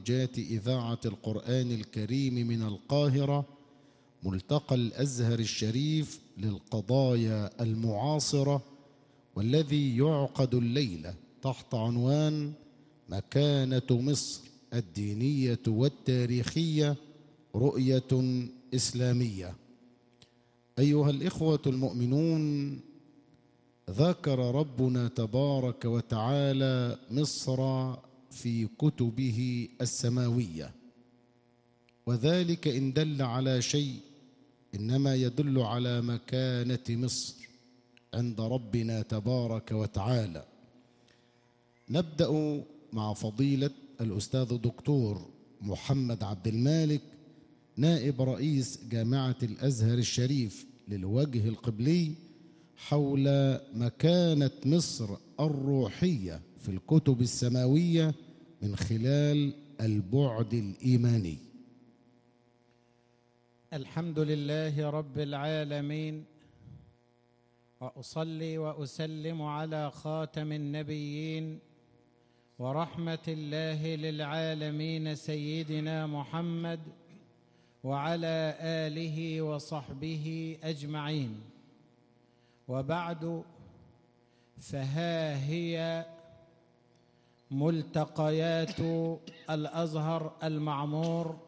موجات إذاعة القرآن الكريم من القاهرة ملتقى الأزهر الشريف للقضايا المعاصرة، والذي يعقد الليلة تحت عنوان مكانة مصر الدينية والتاريخية رؤية إسلامية. أيها الإخوة المؤمنون، ذكر ربنا تبارك وتعالى مصر في كتبه السماوية، وذلك إن دل على شيء إنما يدل على مكانة مصر عند ربنا تبارك وتعالى. نبدأ مع فضيلة الأستاذ الدكتور محمد عبد المالك، نائب رئيس جامعة الأزهر الشريف للوجه القبلي، حول مكانة مصر الروحية في الكتب السماوية من خلال البعد الإيماني. الحمد لله رب العالمين، وأصلي وأسلم على خاتم النبيين ورحمة الله للعالمين سيدنا محمد وعلى آله وصحبه أجمعين. وبعد، فها هي ملتقيات الأزهر المعمور